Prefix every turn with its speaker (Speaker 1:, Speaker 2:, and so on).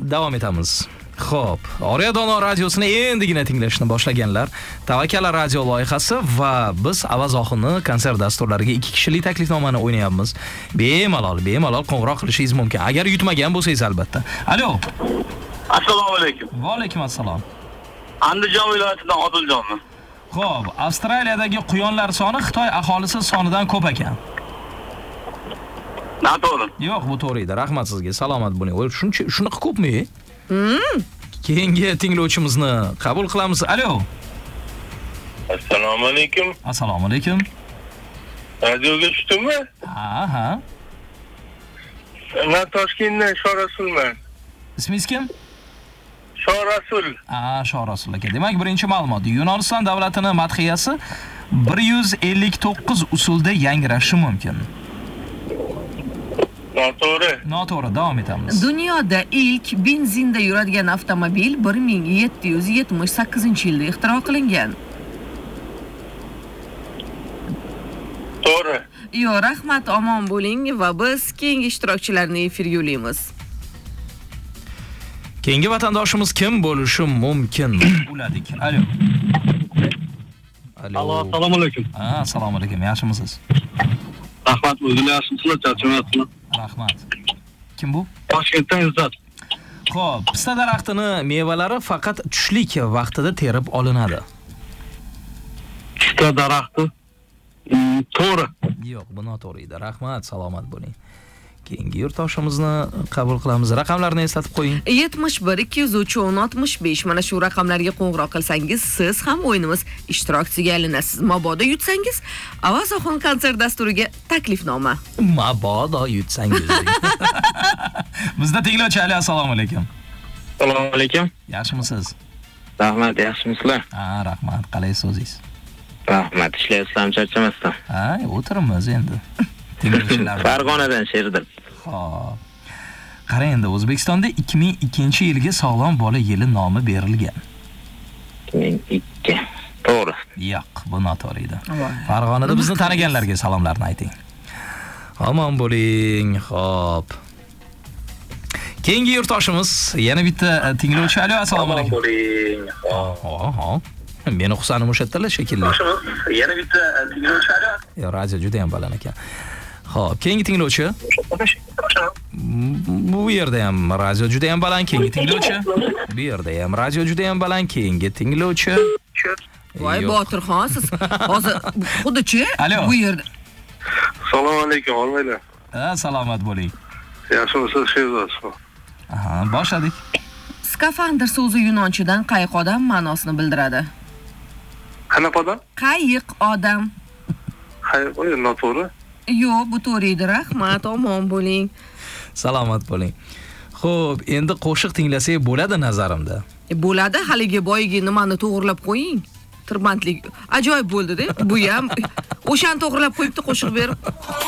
Speaker 1: davom etamiz. Xo'p, Oriya Dono radiosini endigina tinglashni boshlaganlar. Tavakkal radio loyihasi va biz Avazoxini konsert dasturlariga 2 kishilik taklifnomani o'ynayapmiz. Bemalol qo'ng'iroq qilishingiz mumkin. Agar yutmagan bo'lsangiz albatta. Alo.
Speaker 2: Assalomu alaykum.
Speaker 1: Va alaykum assalom.
Speaker 2: Andijon viloyatidan Odiljonmi?
Speaker 1: Xo'p, Avstraliyadagi quyonlar soni Xitoy aholisi sonidan ko'p ekan.
Speaker 2: Noto'g'ri.
Speaker 1: Yo'q, bu to'g'ri edi. Rahmat sizga. Salomat bo'ling. Shunaqa ko'pmi? Keyingi tinglovchimizni qabul qilamiz. Alo.
Speaker 2: Assalomu alaykum.
Speaker 1: Assalomu alaykum.
Speaker 2: Radioga tushdimmi?
Speaker 1: Ha.
Speaker 2: Men Toshkentdan Shorasulman.
Speaker 1: Ismingiz kim?
Speaker 2: Shorasul.
Speaker 1: Shorasul aka. Demak, birinchi ma'lumot. Yunoniston davlatining madhiyasi 159 usulda yangrashi mumkin. Noto'g'ri, davom etamiz.
Speaker 3: Dunyoda ilk benzinda yuradigan avtomobil 1778-yilda ixtiro qilingan.
Speaker 2: To'g'ri.
Speaker 3: Yo'q, rahmat, omon bo'ling va biz keyingi ishtirokchilarni efirga yo'laymiz.
Speaker 1: Keyingi vatandoshimiz kim bo'lishi mumkin? Uladik. Alo.
Speaker 2: Assalomu alaykum.
Speaker 1: Assalomu alaykum. Yaxshimisiz?
Speaker 2: Rahmat, o'zinglar yaxshimisizlar? Charchamayapsizlar?
Speaker 1: Rahmat. Kim bu?
Speaker 2: Toshkentdan Izzat.
Speaker 1: Xo'p, pista daraxtini mevalari faqat tushlik vaqtida terib olinadi.
Speaker 2: Pista daraxti. To'g'ri.
Speaker 1: Yo'q, bu noto'g'ri edi. Rahmat, salomat bo'ling. Keyingi yurtdoshimizni qabul qilamiz. Raqamlarni eslatib qo'ying.
Speaker 3: 71 203 1065. Mana shu raqamlarga qo'ng'iroq qilsangiz, siz ham o'yinimiz ishtirokchisiga aylanasiz. Mabodo yutsangiz, Avazoxon konsert dasturiga taklifnoma.
Speaker 1: Mabodo yutsangiz. Bizda tinglovchi Ali, assalomu alaykum.
Speaker 2: Assalomu alaykum.
Speaker 1: Yaxshimisiz?
Speaker 2: Rahmat, yaxshimisizlar?
Speaker 1: Rahmat. Qalaysiz o'zingiz?
Speaker 2: Rahmat, ishlayapsizlar, charchamasdan.
Speaker 1: O'tiramiz endi. Tinglovchilar.
Speaker 2: Farg'onadan Sherdir.
Speaker 1: Xo'p. Qarang endi, O'zbekistonda 2002-yilga sog'lom bola yili nomi berilgan.
Speaker 2: 2002. To'g'ri.
Speaker 1: Yo'q, bu noto'g'ri edi. Farg'onada bizni taniganlarga salomlarni ayting. Omon bo'ling. Xo'p. Keyingi yurtdoshimiz yana bitta tinglovchi. Alo, assalomu alaykum.
Speaker 2: Omon bo'ling.
Speaker 1: Xo'p. Meni Husanim o'sha yerdalar shekilli.
Speaker 2: Yana bitta tinglovchi.
Speaker 1: Yo, radio juda ham baland ekan. Xo'p, keyingi tinglovchi. Bu yerda ham radio juda ham baland, keyingi tinglovchi. Bu yerda ham radio juda ham baland, keyingi tinglovchi.
Speaker 3: Voy Botirxon, siz hozir xuddi-chi bu yerda.
Speaker 2: Assalomu alaykum, olmaylar.
Speaker 1: Salomat bo'ling.
Speaker 2: Yaxshimisiz, Shehzoz?
Speaker 1: Boshladik.
Speaker 3: Skafandr so'zi yunonchadan qayiq odam ma'nosini bildiradi.
Speaker 2: Qanaqa odam?
Speaker 3: Qayiq odam.
Speaker 2: Qayiq, noto'g'ri.
Speaker 3: Yo'q, bu to'g'ri edi. Rahmat, omon bo'ling.
Speaker 1: Salomat bo'ling. Xo'p, endi qo'shiq tinglasak bo'ladi nazarimda.
Speaker 3: Bo'ladi, haligi boyiga nimani to'g'rilab qo'ying. Tirbandlik ajoyib bo'ldi-da. Bu ham o'shani to'g'rilab qo'yibdi qo'shiq berib.